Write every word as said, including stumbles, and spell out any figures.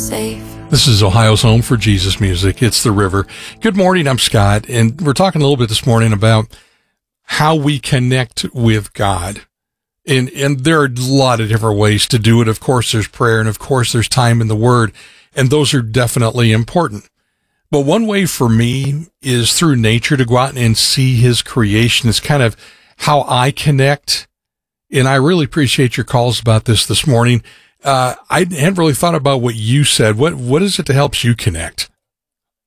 safe. This is Ohio's home for Jesus music. It's the River. Good morning. I'm Scott, and we're talking a little bit this morning about how we connect with God. And, and there are a lot of different ways to do it. Of course, there's prayer, and of course, there's time in the Word, and those are definitely important. But one way for me is through nature to go out and see His creation. It's kind of how I connect. And I really appreciate your calls about this this morning. Uh, I hadn't really thought about what you said. What, what is it that helps you connect?